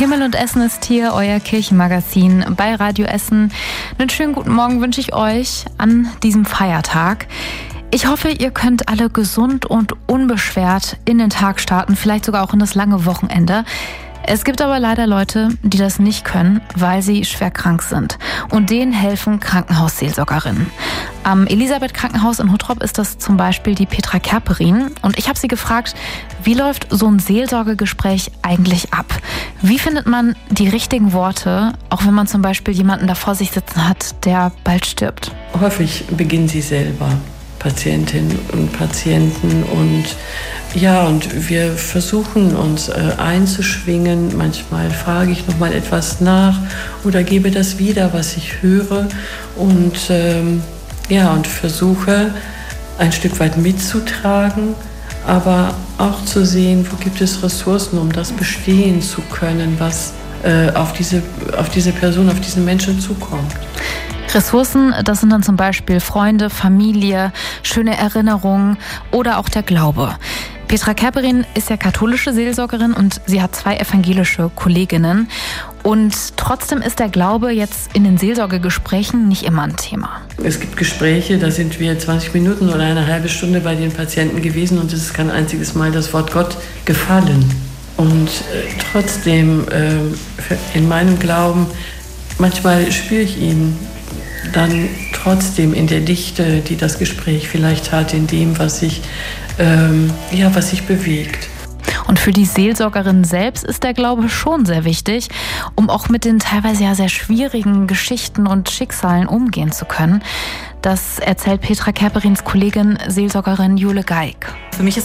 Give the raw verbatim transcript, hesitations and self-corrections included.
Himmel und Essen ist hier, euer Kirchenmagazin bei Radio Essen. Einen schönen guten Morgen wünsche ich euch an diesem Feiertag. Ich hoffe, ihr könnt alle gesund und unbeschwert in den Tag starten, vielleicht sogar auch in das lange Wochenende. Es gibt aber leider Leute, die das nicht können, weil sie schwer krank sind. Und denen helfen Krankenhausseelsorgerinnen. Am Elisabeth-Krankenhaus in Huttrop ist das zum Beispiel die Petra Kerperin. Und ich habe sie gefragt, wie läuft so ein Seelsorgegespräch eigentlich ab? Wie findet man die richtigen Worte, auch wenn man zum Beispiel jemanden da vor sich sitzen hat, der bald stirbt? Häufig beginnen sie selber, Patientinnen und Patienten, und ja, und wir versuchen uns äh, einzuschwingen. Manchmal frage ich noch mal etwas nach oder gebe das wieder, was ich höre, und ähm, ja, und versuche ein Stück weit mitzutragen, aber auch zu sehen, wo gibt es Ressourcen, um das bestehen zu können, was äh, auf diese, auf diese Person, auf diesen Menschen zukommt. Ressourcen, das sind dann zum Beispiel Freunde, Familie, schöne Erinnerungen oder auch der Glaube. Petra Kerperin ist ja katholische Seelsorgerin und sie hat zwei evangelische Kolleginnen. Und trotzdem ist der Glaube jetzt in den Seelsorgegesprächen nicht immer ein Thema. Es gibt Gespräche, da sind wir zwanzig Minuten oder eine halbe Stunde bei den Patienten gewesen und es ist kein einziges Mal das Wort Gott gefallen. Und äh, trotzdem, äh, in meinem Glauben, manchmal spüre ich ihn dann trotzdem in der Dichte, die das Gespräch vielleicht hat, in dem, was sich, ähm, ja, was sich bewegt. Und für die Seelsorgerin selbst ist der Glaube schon sehr wichtig, um auch mit den teilweise ja sehr schwierigen Geschichten und Schicksalen umgehen zu können. Das erzählt Petra Kerperins Kollegin, Seelsorgerin Jule Geig. Für mich ist